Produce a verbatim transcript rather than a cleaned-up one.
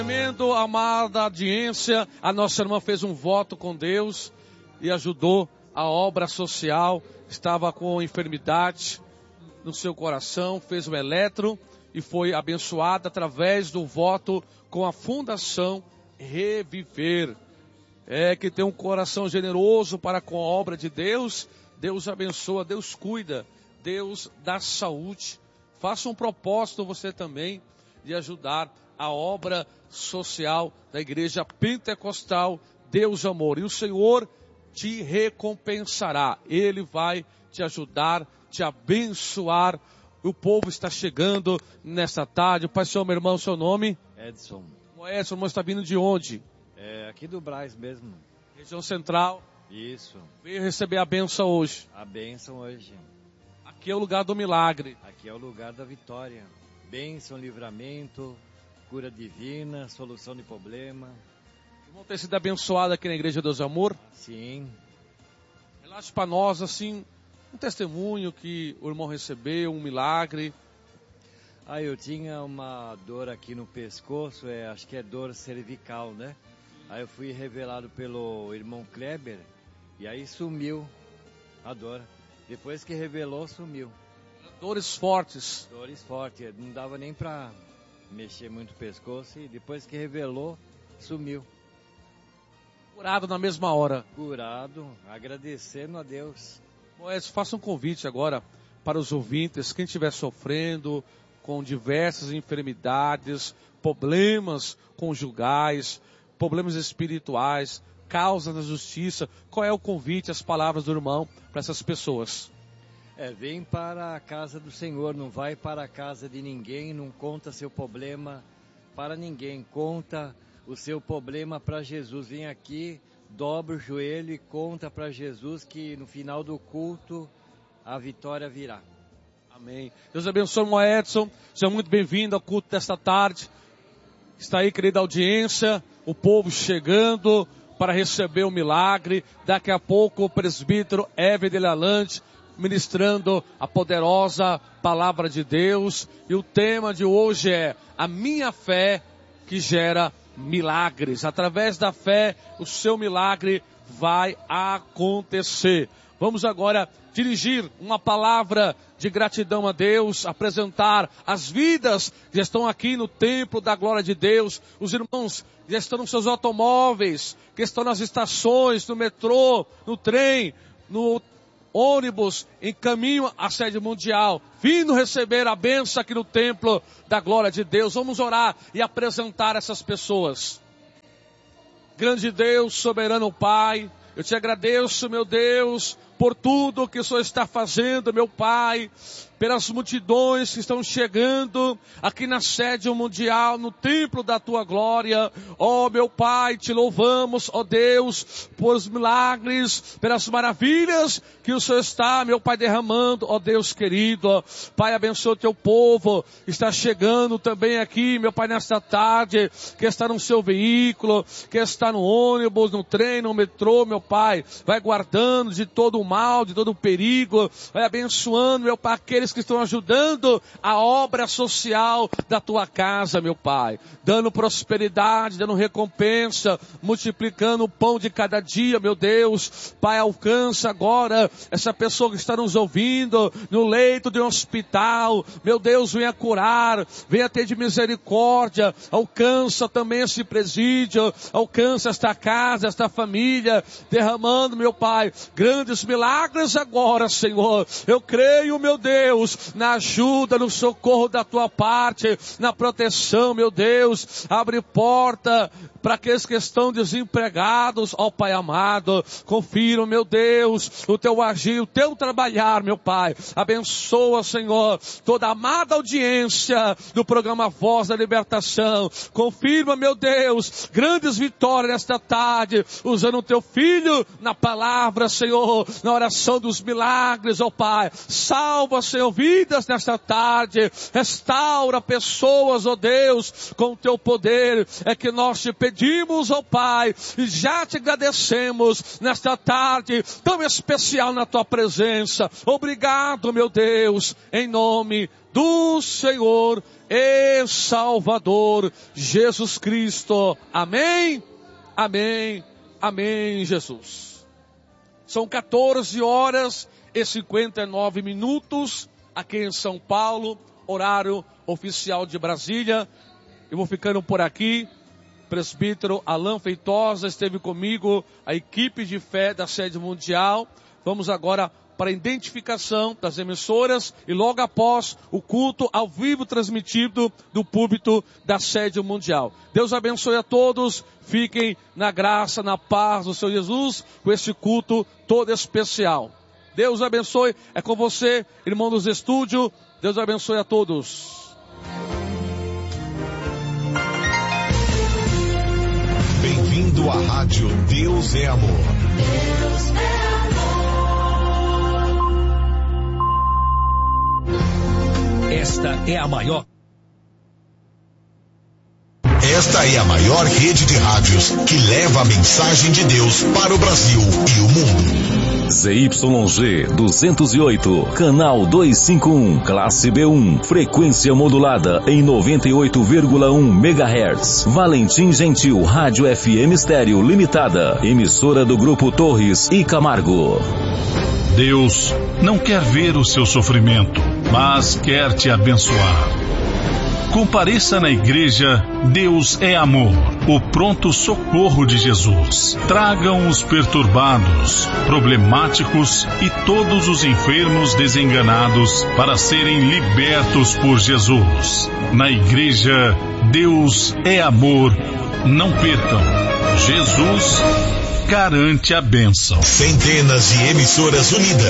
Tremendo, amada audiência, a nossa irmã fez um voto com Deus e ajudou a obra social, estava com enfermidade no seu coração, fez o eletro e foi abençoada através do voto com a Fundação Reviver. É que tem um coração generoso para com a obra de Deus, Deus abençoa, Deus cuida, Deus dá saúde. Faça um propósito você também de ajudar a obra social da Igreja Pentecostal Deus Amor. E o Senhor te recompensará. Ele vai te ajudar, te abençoar. O povo está chegando nesta tarde. Pai, Senhor, meu irmão, seu nome? Edson. O Edson, irmão, está vindo de onde? É aqui do Brás mesmo. Região Central. Isso. Veio receber a bênção hoje. A bênção hoje. Aqui é o lugar do milagre. Aqui é o lugar da vitória. Bênção, livramento, cura divina, solução de problema. Vamos ter sido abençoado aqui na Igreja Deus Amor? Sim. Relate para nós, assim, um testemunho que o irmão recebeu, um milagre. Ah, eu tinha uma dor aqui no pescoço, é, acho que é dor cervical, né? Aí eu fui revelado pelo irmão Kleber e aí sumiu a dor. Depois que revelou, sumiu. Dores fortes. Dores fortes, não dava nem pra mexer muito o pescoço e depois que revelou, sumiu. Curado na mesma hora. Curado, agradecendo a Deus. Moés, faça um convite agora para os ouvintes, quem estiver sofrendo com diversas enfermidades, problemas conjugais, problemas espirituais, causas da justiça. Qual é o convite, as palavras do irmão para essas pessoas? É, vem para a casa do Senhor, não vai para a casa de ninguém, não conta seu problema para ninguém, conta o seu problema para Jesus. Vem aqui, dobra o joelho e conta para Jesus que no final do culto a vitória virá. Amém. Deus abençoe, irmão Edson. Seja muito bem-vindo ao culto desta tarde. Está aí, querida audiência, o povo chegando para receber o milagre. Daqui a pouco o presbítero Éver de Lalande ministrando a poderosa palavra de Deus. E o tema de hoje é a minha fé que gera milagres. Através da fé, o seu milagre vai acontecer. Vamos agora dirigir uma palavra de gratidão a Deus, apresentar as vidas que estão aqui no templo da glória de Deus, os irmãos que estão nos seus automóveis, que estão nas estações, no metrô, no trem, no ônibus, em caminho à sede mundial, vindo receber a bênção aqui no templo da glória de Deus. Vamos orar e apresentar essas pessoas. Grande Deus, soberano Pai, eu te agradeço, meu Deus, por tudo que o Senhor está fazendo, meu Pai, pelas multidões que estão chegando aqui na sede mundial, no templo da Tua glória. Ó, meu Pai, te louvamos, ó Deus, por os milagres, pelas maravilhas que o Senhor está, meu Pai, derramando, ó Deus querido. Pai, abençoa o Teu povo, está chegando também aqui, meu Pai, nesta tarde, que está no seu veículo, que está no ônibus, no trem, no metrô, meu Pai, vai guardando de todo o mal, de todo o perigo, vai abençoando, meu Pai, aqueles que estão ajudando a obra social da Tua casa, meu Pai, dando prosperidade, dando recompensa, multiplicando o pão de cada dia, meu Deus. Pai, alcança agora essa pessoa que está nos ouvindo no leito de um hospital, meu Deus, venha curar, venha ter de misericórdia, alcança também esse presídio, alcança esta casa, esta família, derramando, meu Pai, grandes milagres agora, Senhor. Eu creio, meu Deus, na ajuda, no socorro da Tua parte, na proteção, meu Deus. Abre porta para aqueles que estão desempregados, ó Pai amado. Confira, meu Deus, o Teu agir, o Teu trabalhar, meu Pai. Abençoa, Senhor, toda a amada audiência do programa Voz da Libertação. Confirma, meu Deus, grandes vitórias nesta tarde, usando o Teu Filho na palavra, Senhor, na oração dos milagres, ó Pai. Salva, Senhor, salva vidas nesta tarde, restaura pessoas, ó Deus, com o teu poder. É que nós te pedimos, ó Pai, e já te agradecemos nesta tarde tão especial na tua presença. Obrigado, meu Deus, em nome do Senhor e Salvador Jesus Cristo. Amém, amém, amém, Jesus. São quatorze horas e cinquenta e nove minutos aqui em São Paulo, horário oficial de Brasília. Eu vou ficando por aqui. Presbítero Alain Feitosa esteve comigo, a equipe de fé da Sede Mundial. Vamos agora para a identificação das emissoras e logo após o culto ao vivo transmitido do púlpito da Sede Mundial. Deus abençoe a todos, fiquem na graça, na paz do Senhor Jesus, com esse culto todo especial. Deus abençoe, é com você, irmão dos estúdios, Deus abençoe a todos. Bem-vindo à rádio Deus é Amor. Deus é Esta é a maior. Esta é a maior rede de rádios que leva a mensagem de Deus para o Brasil e o mundo. Z Y G duzentos e oito, canal duzentos e cinquenta e um, classe B um, frequência modulada em noventa e oito vírgula um megahertz. Valentim Gentil, Rádio F M Estéreo Limitada, emissora do Grupo Torres e Camargo. Deus não quer ver o seu sofrimento, mas quer te abençoar. Compareça na igreja Deus é Amor, o pronto socorro de Jesus. Tragam os perturbados, problemáticos e todos os enfermos desenganados para serem libertos por Jesus. Na igreja Deus é Amor, não percam. Jesus garante a bênção. Centenas de emissoras unidas